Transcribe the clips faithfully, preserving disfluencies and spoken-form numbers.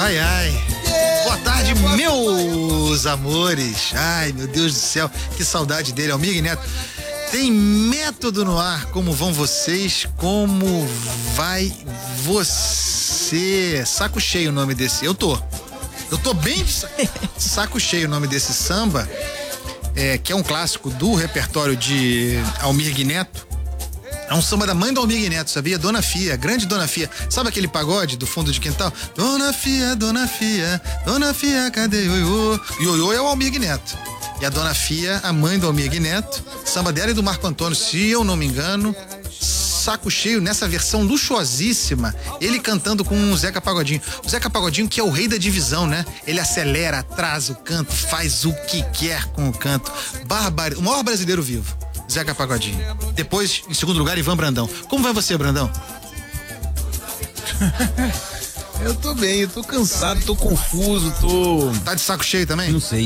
Ai, ai. Boa tarde, meus amores. Ai, meu Deus do céu, que saudade dele, Almir Neto. Tem método no ar. Como vão vocês? Como vai você? Saco cheio o nome desse. Eu tô. Eu tô bem de saco cheio o nome desse samba, é, que é um clássico do repertório de Almir Neto. É um samba da mãe do Almir Neto, sabia? Dona Fia, grande Dona Fia. Sabe aquele pagode do fundo de quintal? Dona Fia, Dona Fia, Dona Fia, cadê Ioiô? Ioiô é o Almir Neto. E a Dona Fia, a mãe do Almir Neto, samba dela e do Marco Antônio, se eu não me engano. Saco cheio nessa versão luxuosíssima, ele cantando com o Zeca Pagodinho. O Zeca Pagodinho, que é o rei da divisão, né? Ele acelera, atrasa o canto, faz o que quer com o canto. Bárbaro, o maior brasileiro vivo, Zeca Pagodinho. Depois, em segundo lugar, Ivan Brandão. Como vai você, Brandão? Eu tô bem, eu tô cansado, tô confuso, tô... Tá de saco cheio também? Não sei.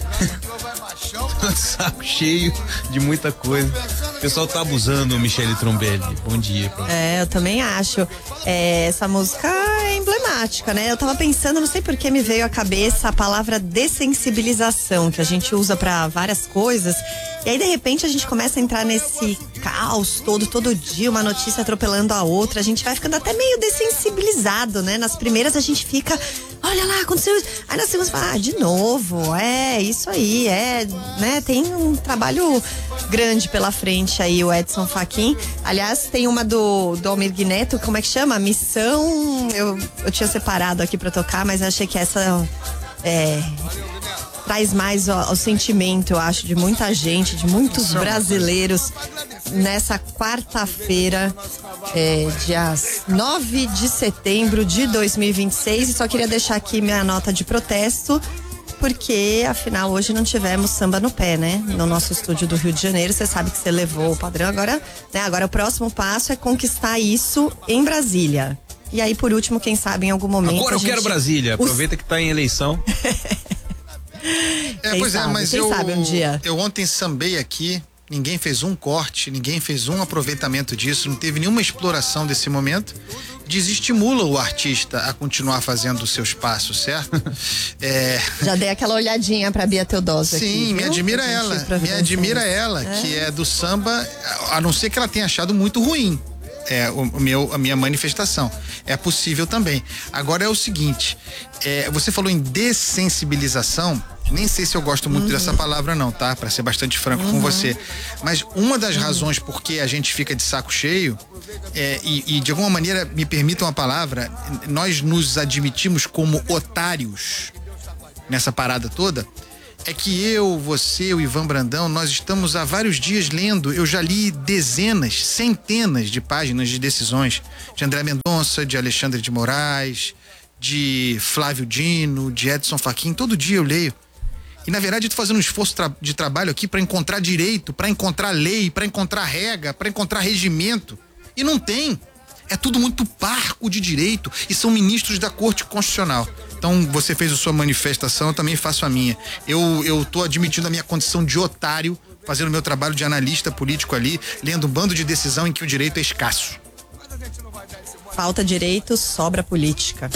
Tô de saco cheio de muita coisa. O pessoal tá abusando, Michele Trombelli. Bom dia. Pra... É, eu também acho. É, essa música é emblemática, né? Eu tava pensando, não sei por que me veio à cabeça a palavra dessensibilização, que a gente usa pra várias coisas. E aí, de repente, a gente começa a entrar nesse caos todo, todo dia, uma notícia atropelando a outra. A gente vai ficando até meio dessensibilizado, né? Nas primeiras a gente fica, olha lá, aconteceu isso. Aí nas segundas fala, ah, de novo, é, isso aí, é, né? Tem um trabalho grande pela frente aí, o Edson Fachin. Aliás, tem uma do, do Almir Neto, como é que chama? Missão, eu, eu tinha separado aqui pra tocar, mas achei que essa é... traz mais o, o sentimento, eu acho, de muita gente, de muitos brasileiros nessa quarta-feira, é, dia nove de setembro de dois mil e vinte e seis. E só queria deixar aqui minha nota de protesto, porque afinal hoje não tivemos samba no pé, né? No nosso estúdio do Rio de Janeiro. Você sabe que você levou o padrão, agora, né? Agora o próximo passo é conquistar isso em Brasília. E aí, por último, quem sabe em algum momento. Agora eu gente... quero Brasília, aproveita Os... que tá em eleição. É, quem pois sabe, é, mas quem eu, sabe um dia. eu ontem sambei aqui, ninguém fez um corte, ninguém fez um aproveitamento disso, não teve nenhuma exploração desse momento. Desestimula o artista a continuar fazendo os seus passos, certo? É... Já dei aquela olhadinha pra Bia Teodósio. Sim, aqui, me admira ela, me admira ela, é. que é do samba, a não ser que ela tenha achado muito ruim. É, o, o meu, a minha manifestação. É possível também. Agora é o seguinte, é, você falou em dessensibilização, nem sei se eu gosto muito uhum. dessa palavra não, tá? Pra ser bastante franco uhum. com você. Mas uma das uhum. razões por que a gente fica de saco cheio, é, e, e de alguma maneira, me permitam a palavra, nós nos admitimos como otários nessa parada toda, é que eu, você, o Ivan Brandão, nós estamos há vários dias lendo, eu já li dezenas, centenas de páginas de decisões de André Mendonça, de Alexandre de Moraes, de Flávio Dino, de Edson Fachin, todo dia eu leio. E na verdade eu tô fazendo um esforço tra- de trabalho aqui para encontrar direito, para encontrar lei, para encontrar regra, para encontrar regimento. E não tem. É tudo muito parco de direito e são ministros da Corte Constitucional. Então você fez a sua manifestação, eu também faço a minha. Eu, eu tô admitindo a minha condição de otário, fazendo o meu trabalho de analista político ali, lendo um bando de decisão em que o direito é escasso. Falta direito, sobra política.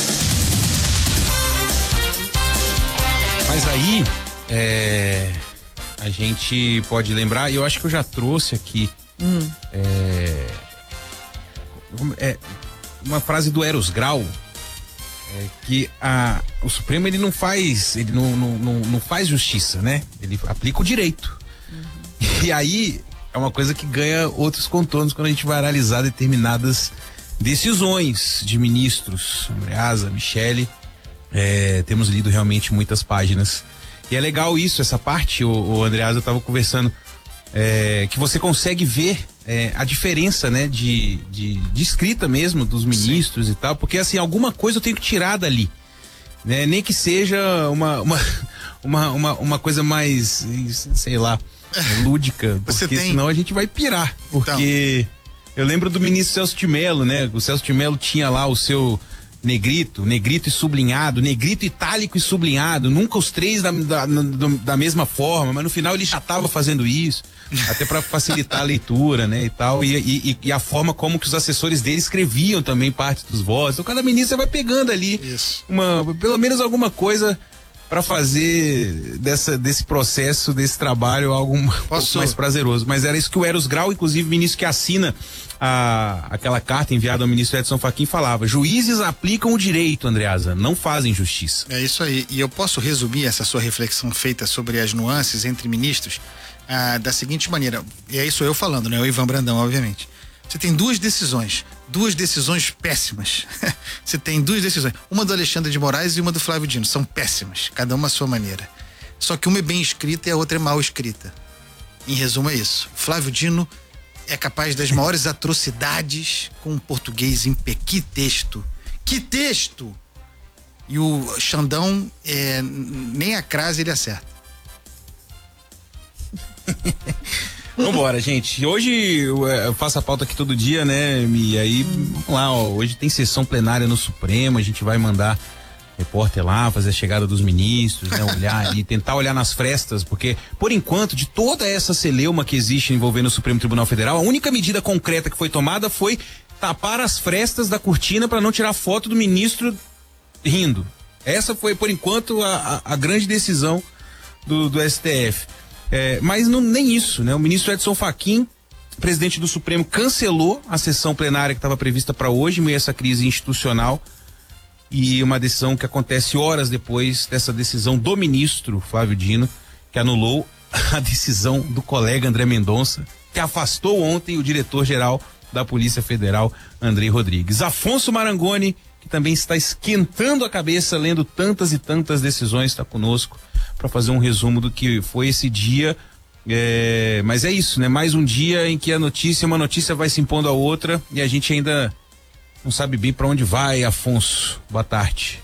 Mas aí, é, a gente pode lembrar, e eu acho que eu já trouxe aqui, hum. é, é, uma frase do Eros Grau, é, que a, o Supremo ele não faz, ele não, não, não, não faz justiça, né? Ele aplica o direito. Uhum. E aí é uma coisa que ganha outros contornos quando a gente vai analisar determinadas decisões de ministros, Andreasa, Michele. É, temos lido realmente muitas páginas. E é legal isso, essa parte, o, o Andreasa estava conversando, é, que você consegue ver é, a diferença, né, de, de, de escrita mesmo dos ministros. Sim. E tal, porque assim, alguma coisa eu tenho que tirar dali, né? Nem que seja uma, uma, uma, uma, uma coisa mais, sei lá, lúdica, porque tem... senão a gente vai pirar, porque então... eu lembro do ministro Celso de Mello, né? O Celso de Mello tinha lá o seu negrito, negrito e sublinhado, negrito itálico e sublinhado, nunca os três da, da, da mesma forma, mas no final ele já estava fazendo isso, até para facilitar a leitura, né, e tal, e, e, e a forma como que os assessores dele escreviam também parte dos votos. Então cada ministro vai pegando ali isso. uma, pelo menos alguma coisa para fazer dessa, desse processo, desse trabalho algo um pouco mais prazeroso. Mas era isso que o Eros Grau, inclusive ministro que assina a, aquela carta enviada ao ministro Edson Fachin, falava: juízes aplicam o direito, Andreasa, não fazem justiça. É isso aí. E eu posso resumir essa sua reflexão feita sobre as nuances entre ministros ah, da seguinte maneira, e é isso eu falando, né? O Ivan Brandão, obviamente. Você tem duas decisões, duas decisões péssimas. Você tem duas decisões, uma do Alexandre de Moraes e uma do Flávio Dino, são péssimas, cada uma à sua maneira. Só que uma é bem escrita e a outra é mal escrita. Em resumo é isso. Flávio Dino é capaz das maiores atrocidades com um português em pé. Que texto! Que texto! E o Xandão, é, nem a crase ele acerta. Vambora, gente. Hoje eu, eu faço a pauta aqui todo dia, né? E aí, vamos lá, ó. Hoje tem sessão plenária no Supremo, a gente vai mandar repórter lá, fazer a chegada dos ministros, né? Olhar ali, tentar olhar nas frestas, porque, por enquanto, de toda essa celeuma que existe envolvendo o Supremo Tribunal Federal, a única medida concreta que foi tomada foi tapar as frestas da cortina para não tirar foto do ministro rindo. Essa foi, por enquanto, a, a, a grande decisão do, do S T F. É, mas não, nem isso, né? O ministro Edson Fachin, presidente do Supremo, cancelou a sessão plenária que estava prevista para hoje, meio a essa crise institucional, e uma decisão que acontece horas depois dessa decisão do ministro Flávio Dino, que anulou a decisão do colega André Mendonça, que afastou ontem o diretor-geral da Polícia Federal, Andrei Rodrigues. Afonso Marangoni, que também está esquentando a cabeça, lendo tantas e tantas decisões, está conosco para fazer um resumo do que foi esse dia. É, mas é isso, né? Mais um dia em que a notícia, uma notícia vai se impondo a outra e a gente ainda não sabe bem para onde vai. Afonso, boa tarde.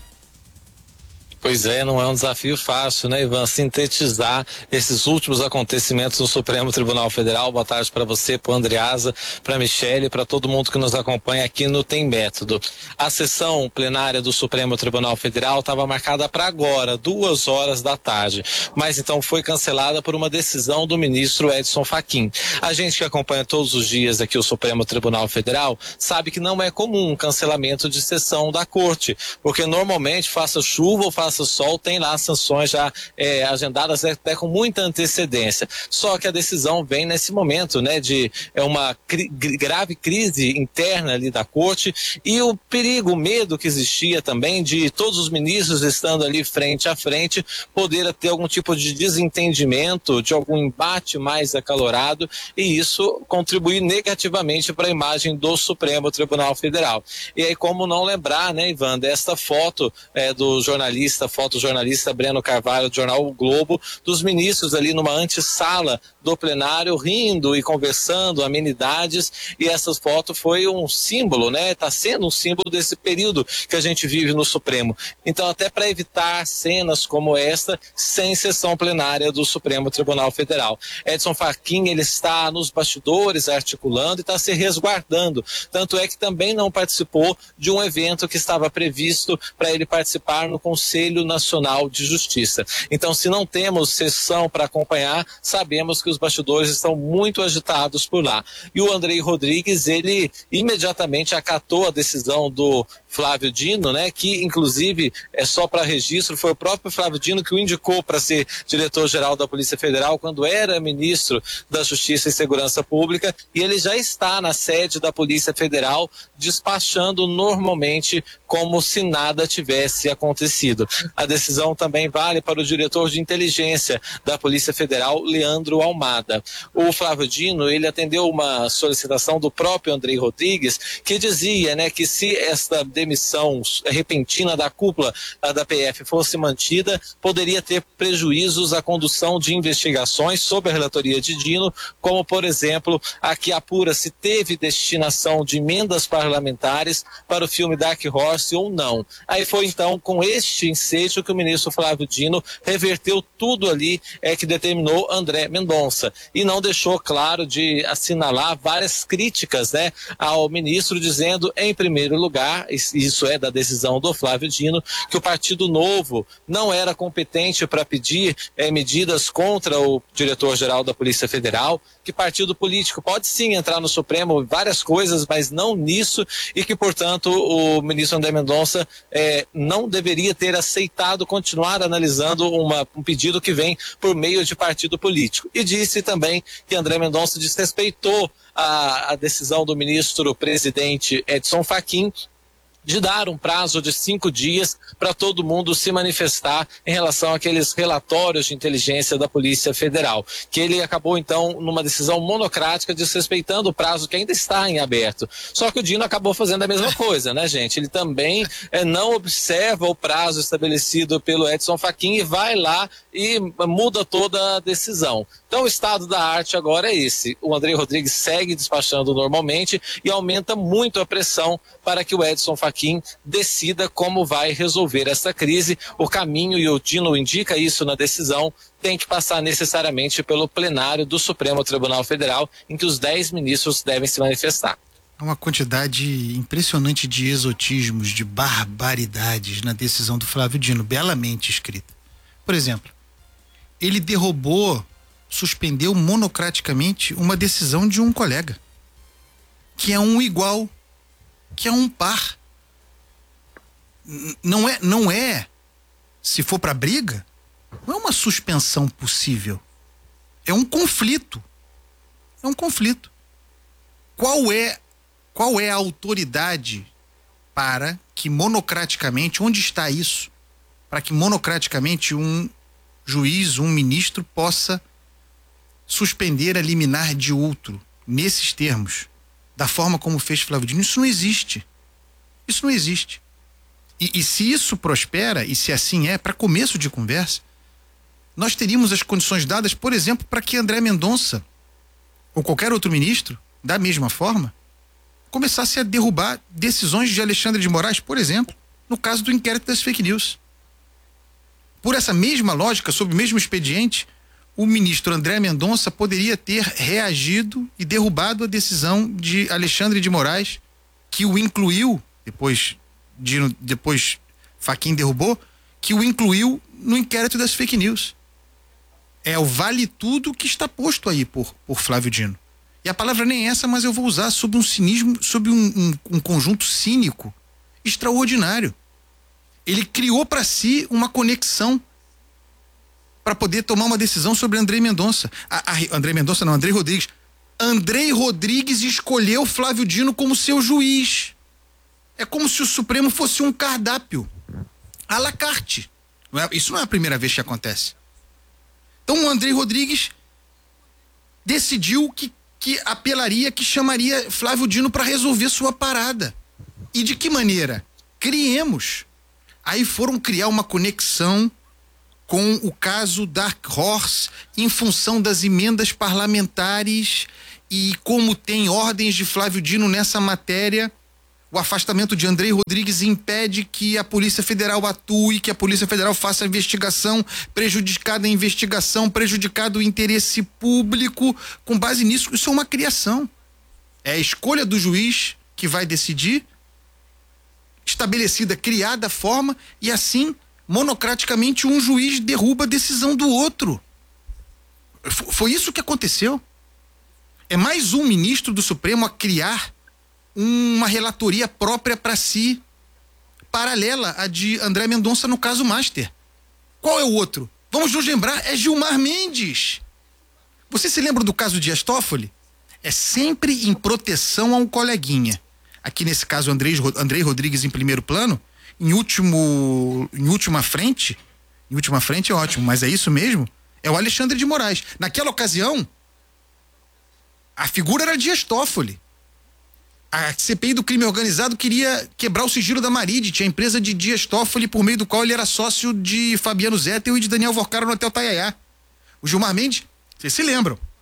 Pois é, não é um desafio fácil, né, Ivan? Sintetizar esses últimos acontecimentos no Supremo Tribunal Federal. Boa tarde para você, para o Andreasa, para a Michele, para todo mundo que nos acompanha aqui no Tem Método. A sessão plenária do Supremo Tribunal Federal estava marcada para agora, duas horas da tarde, mas então foi cancelada por uma decisão do ministro Edson Fachin. A gente que acompanha todos os dias aqui o Supremo Tribunal Federal sabe que não é comum um cancelamento de sessão da Corte, porque normalmente, faça chuva ou faça sol, tem lá sanções já é, agendadas até com muita antecedência. Só que a decisão vem nesse momento, né, de é uma cri grave crise interna ali da Corte e o perigo, o medo que existia também de todos os ministros estando ali frente a frente poder ter algum tipo de desentendimento, de algum embate mais acalorado, e isso contribuir negativamente para a imagem do Supremo Tribunal Federal. E aí, como não lembrar, né, Ivan, desta foto é, do jornalista fotojornalista Breno Carvalho, do jornal O Globo, dos ministros ali numa antessala do plenário, rindo e conversando, amenidades, e essa foto foi um símbolo, né? Está sendo um símbolo desse período que a gente vive no Supremo. Então, até para evitar cenas como esta, sem sessão plenária do Supremo Tribunal Federal. Edson Fachin, ele está nos bastidores articulando e está se resguardando. Tanto é que também não participou de um evento que estava previsto para ele participar no Conselho Nacional de Justiça. Então, se não temos sessão para acompanhar, sabemos que os bastidores estão muito agitados por lá. E o Andrei Rodrigues, ele imediatamente acatou a decisão do Flávio Dino, né, que inclusive é só para registro, foi o próprio Flávio Dino que o indicou para ser diretor-geral da Polícia Federal quando era ministro da Justiça e Segurança Pública, e ele já está na sede da Polícia Federal despachando normalmente como se nada tivesse acontecido. A decisão também vale para o diretor de inteligência da Polícia Federal, Leandro Almada. O Flávio Dino, ele atendeu uma solicitação do próprio Andrei Rodrigues, que dizia, né, que se esta demissão repentina da cúpula da P F fosse mantida, poderia ter prejuízos à condução de investigações sob a relatoria de Dino, como, por exemplo, a que apura se teve destinação de emendas parlamentares para o filme Dark Horse ou não. Aí foi então com este seja o que o ministro Flávio Dino reverteu tudo ali é que determinou André Mendonça e não deixou claro de assinalar várias críticas, né, ao ministro, dizendo em primeiro lugar, isso é da decisão do Flávio Dino, que o Partido Novo não era competente para pedir é, medidas contra o diretor-geral da Polícia Federal, que partido político pode sim entrar no Supremo várias coisas, mas não nisso, e que portanto o ministro André Mendonça é, não deveria ter aceitado continuar analisando uma, um pedido que vem por meio de partido político. E disse também que André Mendonça desrespeitou a, a decisão do ministro presidente Edson Fachin de dar um prazo de cinco dias para todo mundo se manifestar em relação àqueles relatórios de inteligência da Polícia Federal, que ele acabou então numa decisão monocrática desrespeitando o prazo que ainda está em aberto. Só que o Dino acabou fazendo a mesma coisa, né, gente? Ele também é, não observa o prazo estabelecido pelo Edson Fachin e vai lá e muda toda a decisão. Então o estado da arte agora é esse. O André Rodrigues segue despachando normalmente e aumenta muito a pressão para que o Edson Fachin decida como vai resolver essa crise. O caminho, e o Dino indica isso na decisão, tem que passar necessariamente pelo plenário do Supremo Tribunal Federal, em que os dez ministros devem se manifestar. Há uma quantidade impressionante de exotismos, de barbaridades na decisão do Flávio Dino, belamente escrita. Por exemplo, ele derrubou, suspendeu monocraticamente uma decisão de um colega, que é um igual, que é um par. Não é, não é, se for para briga, não é uma suspensão possível. É um conflito. É um conflito. Qual é, qual é a autoridade para que monocraticamente, onde está isso? Para que monocraticamente um juiz, um ministro possa suspender a liminar de outro, nesses termos, da forma como fez Flávio Dino. Isso não existe. Isso não existe. E, e se isso prospera, e se assim é, para começo de conversa, nós teríamos as condições dadas, por exemplo, para que André Mendonça, ou qualquer outro ministro, da mesma forma, começasse a derrubar decisões de Alexandre de Moraes, por exemplo, no caso do inquérito das fake news. Por essa mesma lógica, sob o mesmo expediente, o ministro André Mendonça poderia ter reagido e derrubado a decisão de Alexandre de Moraes, que o incluiu, depois, de, depois Fachin derrubou, que o incluiu no inquérito das fake news. É o vale tudo que está posto aí por, por Flávio Dino. E a palavra nem é essa, mas eu vou usar sob um cinismo, sob um, um, um conjunto cínico extraordinário. Ele criou para si uma conexão para poder tomar uma decisão sobre André Mendonça. A, a, André Mendonça não, André Rodrigues. André Rodrigues escolheu Flávio Dino como seu juiz. É como se o Supremo fosse um cardápio à la carte. Não é, isso não é a primeira vez que acontece. Então o André Rodrigues decidiu que, que apelaria, que chamaria Flávio Dino para resolver sua parada. E de que maneira? Criemos. Aí foram criar uma conexão com o caso Dark Horse em função das emendas parlamentares e como tem ordens de Flávio Dino nessa matéria, o afastamento de André Rodrigues impede que a Polícia Federal atue, que a Polícia Federal faça a investigação, prejudicada a investigação, prejudicado o interesse público. Com base nisso, isso é uma criação. É a escolha do juiz que vai decidir, estabelecida, criada a forma, e assim, monocraticamente, um juiz derruba a decisão do outro. Foi isso que aconteceu. É mais um ministro do Supremo a criar uma relatoria própria para si, paralela à de André Mendonça no caso Master. Qual é o outro? Vamos nos lembrar, é Gilmar Mendes. Você se lembra do caso Dias Toffoli? É sempre em proteção a um coleguinha. Aqui nesse caso, André, André Rodrigues em primeiro plano, em último, em última frente, em última frente é ótimo, mas é isso mesmo? É o Alexandre de Moraes. Naquela ocasião, a figura era Dias Toffoli. A C P I do crime organizado queria quebrar o sigilo da Marid, a empresa de Dias Toffoli, por meio do qual ele era sócio de Fabiano Zettel e de Daniel Vorcaro no Hotel Taiaiá. O Gilmar Mendes, vocês se lembram,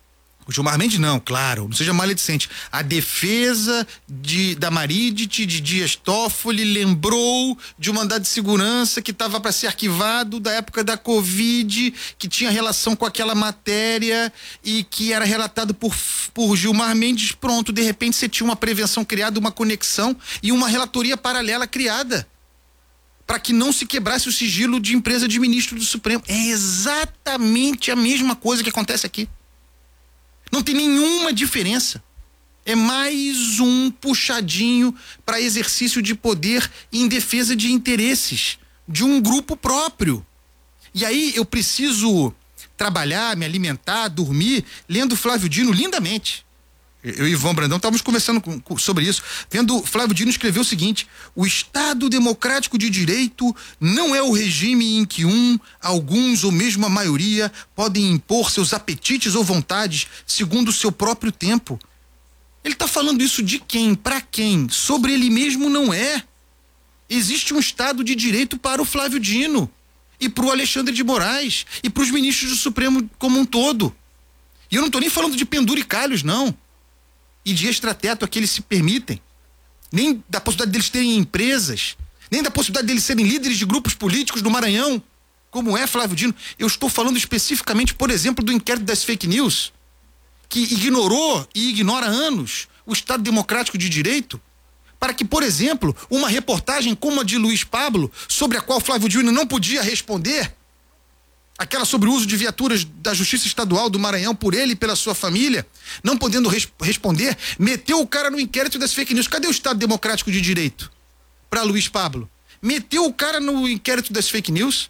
O Gilmar Mendes não, claro, não seja maledicente. A defesa de, da Marídit, de Dias Toffoli, lembrou de um mandado de segurança que estava para ser arquivado da época da Covid, que tinha relação com aquela matéria e que era relatado por, por Gilmar Mendes. Pronto, de repente você tinha uma prevenção criada, uma conexão e uma relatoria paralela criada para que não se quebrasse o sigilo de empresa de ministro do Supremo. É exatamente a mesma coisa que acontece aqui. Não tem nenhuma diferença. É mais um puxadinho para exercício de poder em defesa de interesses de um grupo próprio. E aí eu preciso trabalhar, me alimentar, dormir, lendo Flávio Dino lindamente. Eu e Ivan Brandão estávamos conversando com, com, sobre isso. Vendo Flávio Dino escrever o seguinte: o Estado democrático de direito não é o regime em que um, alguns ou mesmo a maioria podem impor seus apetites ou vontades segundo o seu próprio tempo. Ele está falando isso de quem? Para quem? Sobre ele mesmo não é. Existe um Estado de direito para o Flávio Dino e para o Alexandre de Moraes e para os ministros do Supremo como um todo. E eu não estou nem falando de penduricalhos, não. E de extrateto a que eles se permitem, nem da possibilidade deles terem empresas, nem da possibilidade deles serem líderes de grupos políticos do Maranhão, como é Flávio Dino. Eu estou falando especificamente, por exemplo, do inquérito das fake news, que ignorou e ignora há anos o Estado democrático de direito, para que, por exemplo, uma reportagem como a de Luiz Pablo, sobre a qual Flávio Dino não podia responder, aquela sobre o uso de viaturas da Justiça Estadual do Maranhão por ele e pela sua família, não podendo res- responder, meteu o cara no inquérito das fake news. Cadê o Estado Democrático de Direito para Luiz Pablo? Meteu o cara no inquérito das fake news,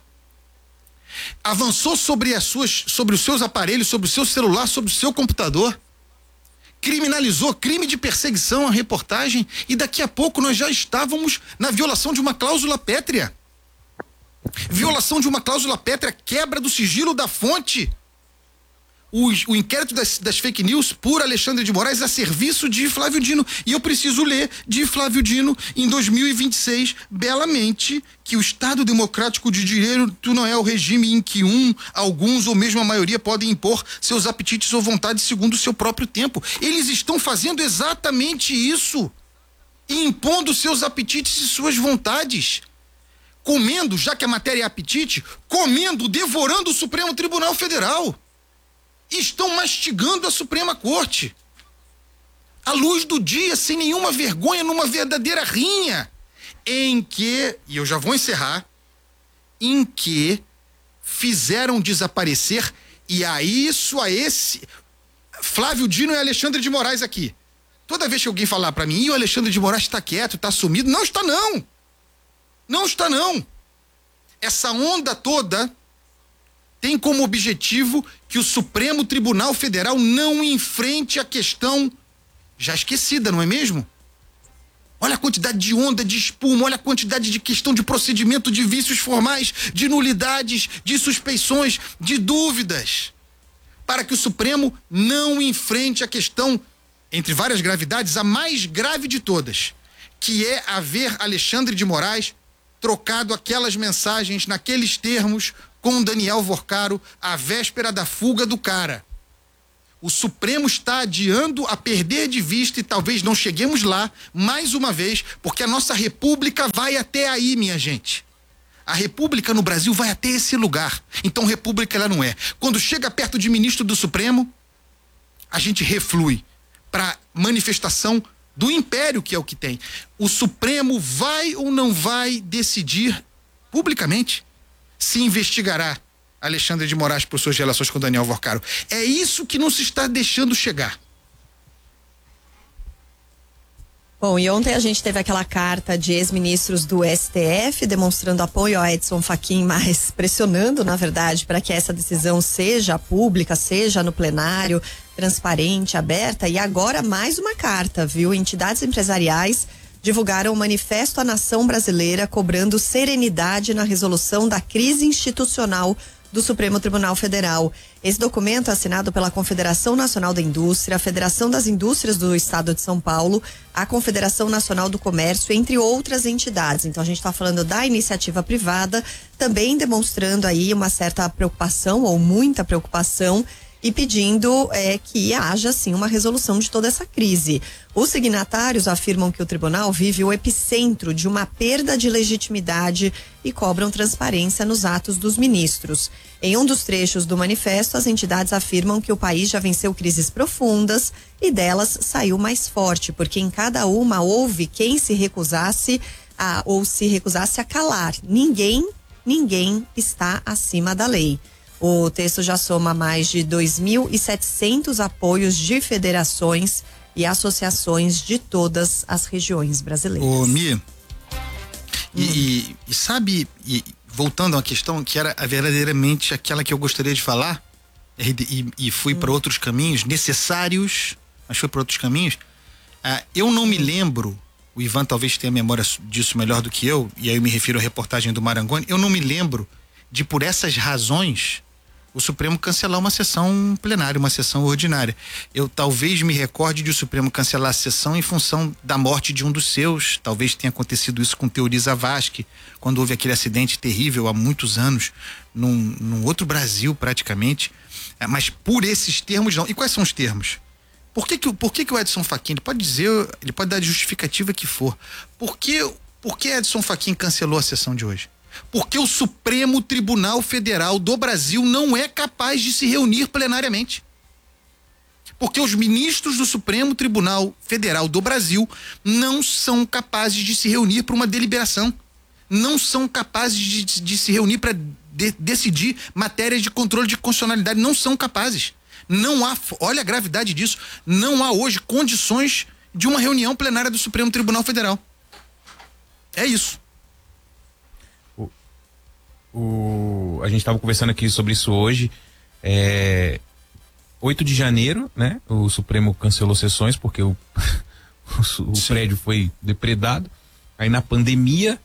avançou sobre as suas, sobre os seus aparelhos, sobre o seu celular, sobre o seu computador, criminalizou crime de perseguição à reportagem e daqui a pouco nós já estávamos na violação de uma cláusula pétrea. Violação de uma cláusula pétrea, quebra do sigilo da fonte. O, o inquérito das, das fake news por Alexandre de Moraes a serviço de Flávio Dino. E eu preciso ler de Flávio Dino em dois mil e vinte e seis, belamente, que o Estado democrático de direito não é o regime em que um, alguns ou mesmo a maioria podem impor seus apetites ou vontades segundo o seu próprio tempo. Eles estão fazendo exatamente isso, impondo seus apetites e suas vontades. Comendo, já que a matéria é apetite, comendo, devorando o Supremo Tribunal Federal. Estão mastigando a Suprema Corte. À luz do dia, sem nenhuma vergonha, numa verdadeira rinha. Em que, e eu já vou encerrar, em que fizeram desaparecer, e a isso, a esse, Flávio Dino e Alexandre de Moraes aqui. Toda vez que alguém falar para mim, e o Alexandre de Moraes está quieto, está sumido, não está não. Não está não. Essa onda toda tem como objetivo que o Supremo Tribunal Federal não enfrente a questão já esquecida, não é mesmo? Olha a quantidade de onda, de espuma, olha a quantidade de questão de procedimento, de vícios formais, de nulidades, de suspeições, de dúvidas, para que o Supremo não enfrente a questão, entre várias gravidades, a mais grave de todas, que é haver Alexandre de Moraes trocado aquelas mensagens naqueles termos com Daniel Vorcaro à véspera da fuga do cara. O Supremo está adiando a perder de vista, e talvez não cheguemos lá mais uma vez, porque a nossa república vai até aí, minha gente. A república no Brasil vai até esse lugar. Então república ela não é. Quando chega perto de ministro do Supremo, a gente reflui para manifestação do império, que é o que tem. O Supremo vai ou não vai decidir publicamente se investigará Alexandre de Moraes por suas relações com Daniel Vorcaro. É isso que não se está deixando chegar. Bom, e ontem a gente teve aquela carta de ex-ministros do S T F demonstrando apoio a Edson Fachin, mas pressionando, na verdade, para que essa decisão seja pública, seja no plenário, transparente, aberta. E agora mais uma carta, viu? Entidades empresariais divulgaram o Manifesto à Nação Brasileira cobrando serenidade na resolução da crise institucional do Supremo Tribunal Federal. Esse documento é assinado pela Confederação Nacional da Indústria, a Federação das Indústrias do Estado de São Paulo, a Confederação Nacional do Comércio, entre outras entidades. Então a gente está falando da iniciativa privada, também demonstrando aí uma certa preocupação ou muita preocupação. e pedindo é, que haja, sim, uma resolução de toda essa crise. Os signatários afirmam que o tribunal vive o epicentro de uma perda de legitimidade e cobram transparência nos atos dos ministros. Em um dos trechos do manifesto, as entidades afirmam que o país já venceu crises profundas e delas saiu mais forte, porque em cada uma houve quem se recusasse a, ou se recusasse a calar. Ninguém, ninguém está acima da lei. O texto já soma mais de dois mil e setecentos apoios de federações e associações de todas as regiões brasileiras. Ô, Mi, hum. e, e sabe, e, voltando a uma questão que era verdadeiramente aquela que eu gostaria de falar, e, e, e fui hum. para outros caminhos necessários, mas fui para outros caminhos, ah, eu não me lembro, o Ivan talvez tenha memória disso melhor do que eu, e aí eu me refiro à reportagem do Marangoni, eu não me lembro de, por essas razões, o Supremo cancelar uma sessão plenária, uma sessão ordinária. Eu talvez me recorde de o Supremo cancelar a sessão em função da morte de um dos seus. Talvez tenha acontecido isso com Teori Zavascki, quando houve aquele acidente terrível há muitos anos, num, num outro Brasil praticamente. É, mas por esses termos não. E quais são os termos? Por que que, por que que o Edson Fachin, ele pode dizer, ele pode dar a justificativa que for. Por que, por que Edson Fachin cancelou a sessão de hoje? Porque o Supremo Tribunal Federal do Brasil não é capaz de se reunir plenariamente. Porque os ministros do Supremo Tribunal Federal do Brasil não são capazes de se reunir para uma deliberação. Não são capazes de, de se reunir para de, decidir matérias de controle de constitucionalidade. Não são capazes. Não há, olha a gravidade disso, não há hoje condições de uma reunião plenária do Supremo Tribunal Federal. É isso. O, a gente estava conversando aqui sobre isso hoje. É, oito de janeiro, né? O Supremo cancelou sessões porque o, o, o prédio foi depredado. Aí na pandemia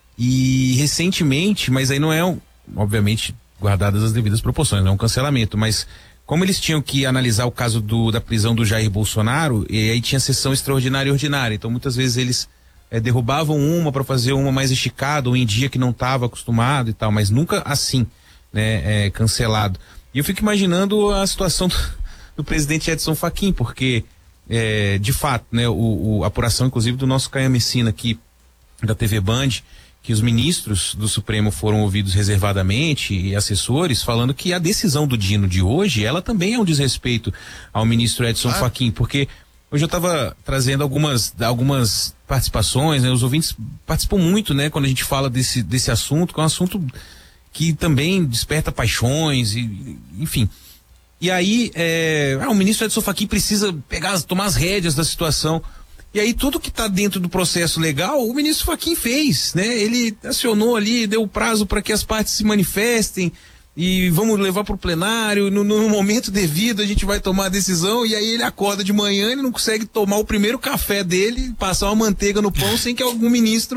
e recentemente, mas aí não é, um, obviamente, guardadas as devidas proporções, não é um cancelamento, mas como eles tinham que analisar o caso do, da prisão do Jair Bolsonaro, e aí tinha sessão extraordinária e ordinária, então muitas vezes eles É, derrubavam uma para fazer uma mais esticada ou em dia que não estava acostumado e tal, mas nunca assim, né, é, cancelado. E eu fico imaginando a situação do, do presidente Edson Fachin, porque é, de fato, né, o, o a apuração inclusive do nosso Caio Messina aqui da T V Band, que os ministros do Supremo foram ouvidos reservadamente e assessores falando que a decisão do Dino de hoje, ela também é um desrespeito ao ministro Edson ah. Fachin, porque hoje eu estava trazendo algumas, algumas participações, né? Os ouvintes participam muito, né? Quando a gente fala desse, desse assunto, que é um assunto que também desperta paixões, e, enfim. E aí, é, ah, o ministro Edson Fachin precisa pegar, tomar as rédeas da situação. E aí tudo que está dentro do processo legal, o ministro Fachin fez, né? Ele acionou ali, deu prazo para que as partes se manifestem, e vamos levar para o plenário, no, no momento devido a gente vai tomar a decisão, e aí ele acorda de manhã e não consegue tomar o primeiro café dele, passar uma manteiga no pão sem que algum ministro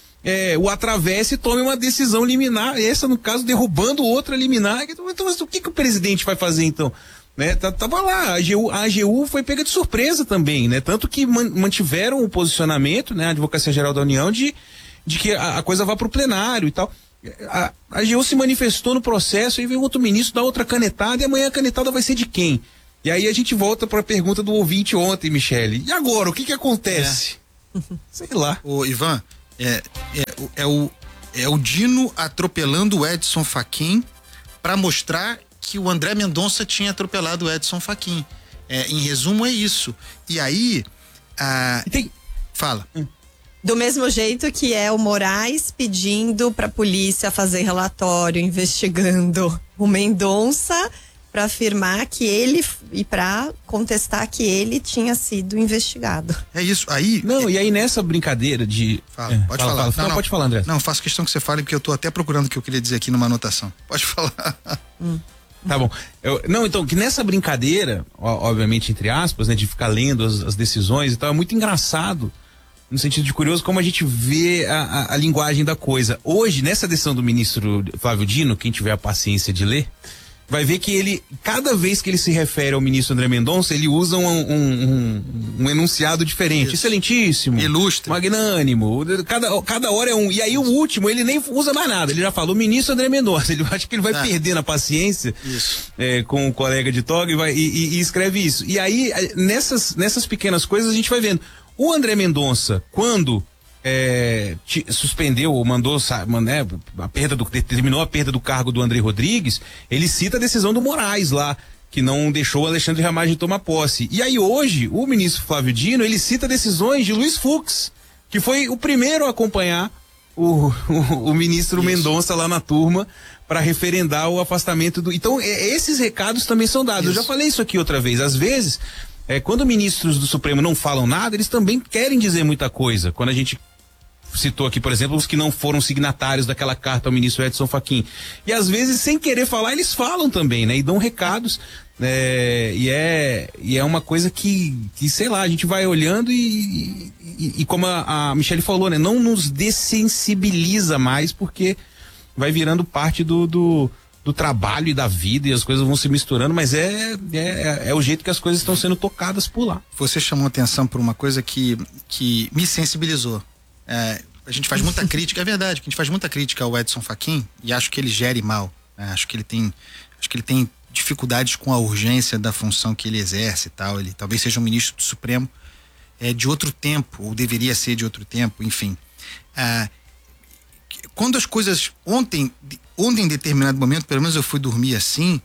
é, o atravesse e tome uma decisão liminar, essa no caso derrubando outra liminar. Então, o que, que o presidente vai fazer então? Né? Tava lá, a A G U, a A G U foi pega de surpresa também, né? Tanto que mantiveram o posicionamento, né? A Advocacia Geral da União de, de que a, a coisa vá para o plenário e tal. A, a A G U se manifestou no processo, aí vem outro ministro, dá outra canetada, e amanhã a canetada vai ser de quem? E aí a gente volta para a pergunta do ouvinte ontem, Michele. E agora, o que que acontece? É. Sei lá. Ô, Ivan, é, é, é, o, é o Dino atropelando o Edson Fachin para mostrar que o André Mendonça tinha atropelado o Edson Fachin. É, em resumo, é isso. E aí, a... e tem... fala. Hum. Do mesmo jeito que é o Moraes pedindo para a polícia fazer relatório investigando o Mendonça para afirmar que ele e para contestar que ele tinha sido investigado. É isso. Aí. Não, é... e aí nessa brincadeira de. Fala, é, pode fala, falar. Fala. Não, não, pode falar, André. Não, faço questão que você fale, porque eu tô até procurando o que eu queria dizer aqui numa anotação. Pode falar. Hum. Tá bom. Eu, não, então, que nessa brincadeira, obviamente, entre aspas, né, de ficar lendo as, as decisões e tal, é muito engraçado. No sentido de curioso, como a gente vê a, a, a linguagem da coisa. Hoje, nessa decisão do ministro Flávio Dino, quem tiver a paciência de ler, vai ver que ele, cada vez que ele se refere ao ministro André Mendonça, ele usa um, um, um, um enunciado diferente. Isso. Excelentíssimo. Ilustre. Magnânimo. Cada, cada hora é um. E aí o último, ele nem usa mais nada. Ele já falou ministro André Mendonça. Ele acha que ele vai ah. perder na paciência é, com o colega de toga e, vai, e, e, e escreve isso. E aí, nessas, nessas pequenas coisas, a gente vai vendo. O André Mendonça, quando É, te, suspendeu ou mandou, né, a perda do, determinou a perda do cargo do André Rodrigues, ele cita a decisão do Moraes lá, que não deixou o Alexandre Ramagem tomar posse. E aí hoje, o ministro Flávio Dino, ele cita decisões de Luiz Fux, que foi o primeiro a acompanhar o, o, o ministro Isso. Mendonça lá na turma para referendar o afastamento do... Então, é, esses recados também são dados. Isso. Eu já falei isso aqui outra vez. Às vezes, é, quando ministros do Supremo não falam nada, eles também querem dizer muita coisa. Quando a gente citou aqui, por exemplo, os que não foram signatários daquela carta ao ministro Edson Fachin. E às vezes, sem querer falar, eles falam também, né? E dão recados. É, e, é, e é uma coisa que, que, sei lá, a gente vai olhando e, e, e como a, a Michele falou, né? Não nos dessensibiliza mais, porque vai virando parte do, do, do trabalho e da vida e as coisas vão se misturando, mas é, é, é o jeito que as coisas estão sendo tocadas por lá. Você chamou atenção por uma coisa que, que me sensibilizou. É, a gente faz muita crítica, é verdade, que a gente faz muita crítica ao Edson Fachin e acho que ele gere mal, né? Acho que ele tem, acho que ele tem dificuldades com a urgência da função que ele exerce e tal. Ele talvez seja um ministro do Supremo é, de outro tempo, ou deveria ser de outro tempo, enfim. É, quando as coisas, ontem, ontem em determinado momento, pelo menos eu fui dormir assim,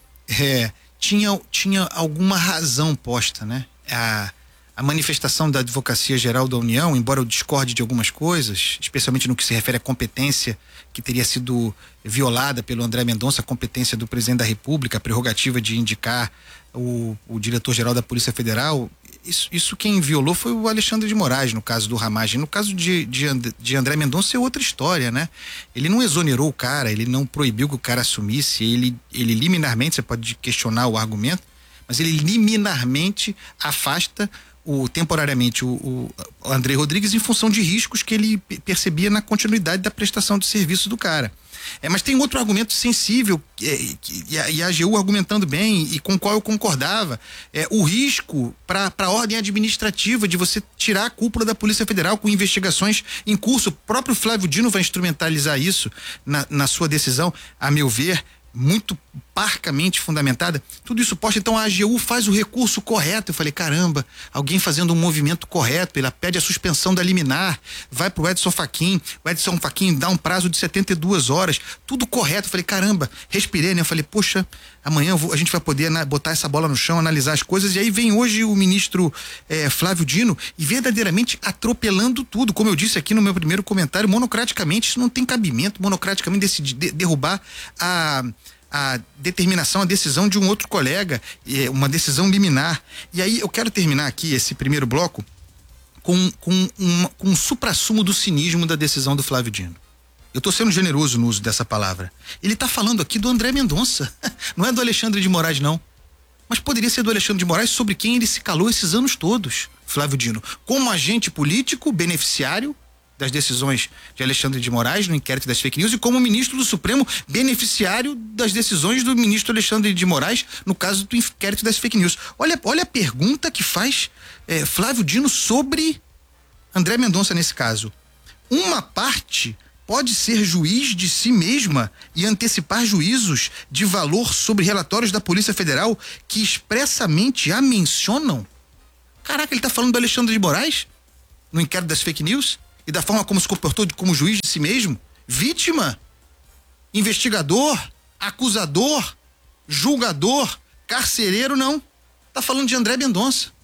é, tinha, tinha alguma razão posta, né? A A manifestação da Advocacia Geral da União, embora eu discorde de algumas coisas, especialmente no que se refere à competência que teria sido violada pelo André Mendonça, a competência do presidente da República, a prerrogativa de indicar o, o diretor-geral da Polícia Federal, isso, isso quem violou foi o Alexandre de Moraes, no caso do Ramagem. No caso de, de, de André Mendonça é outra história, né? Ele não exonerou o cara, ele não proibiu que o cara assumisse, ele, ele liminarmente, você pode questionar o argumento, mas ele liminarmente afasta o, temporariamente o, o André Rodrigues em função de riscos que ele percebia na continuidade da prestação de serviço do cara. É, mas tem outro argumento sensível é, que, e, a, e a A G U argumentando bem e com o qual eu concordava, é o risco para a ordem administrativa de você tirar a cúpula da Polícia Federal com investigações em curso. O próprio Flávio Dino vai instrumentalizar isso na, na sua decisão, a meu ver, muito parcamente fundamentada, tudo isso posta, então a A G U faz o recurso correto. Eu falei, caramba, alguém fazendo um movimento correto, ela pede a suspensão da liminar, vai pro Edson Fachin, o Edson Fachin dá um prazo de setenta e duas horas, tudo correto. Eu falei, caramba, respirei, né? Eu falei, poxa, amanhã eu vou, a gente vai poder na, botar essa bola no chão, analisar as coisas, e aí vem hoje o ministro eh, Flávio Dino e verdadeiramente atropelando tudo, como eu disse aqui no meu primeiro comentário, monocraticamente, isso não tem cabimento, monocraticamente decidir, de, derrubar a a determinação, a decisão de um outro colega, uma decisão liminar. E aí eu quero terminar aqui esse primeiro bloco com, com, um, com um suprassumo do cinismo da decisão do Flávio Dino. Eu estou sendo generoso no uso dessa palavra. Ele está falando aqui do André Mendonça, não é do Alexandre de Moraes, não. Mas poderia ser do Alexandre de Moraes, sobre quem ele se calou esses anos todos, Flávio Dino, como agente político, beneficiário das decisões de Alexandre de Moraes no inquérito das fake news e como ministro do Supremo beneficiário das decisões do ministro Alexandre de Moraes no caso do inquérito das fake news. Olha, olha a pergunta que faz eh, Flávio Dino sobre André Mendonça nesse caso. Uma parte pode ser juiz de si mesma e antecipar juízos de valor sobre relatórios da Polícia Federal que expressamente a mencionam? Caraca, ele tá falando do Alexandre de Moraes no inquérito das fake news? E da forma como se comportou como juiz de si mesmo? Vítima, investigador, acusador, julgador, carcereiro, não. Tá falando de André Mendonça.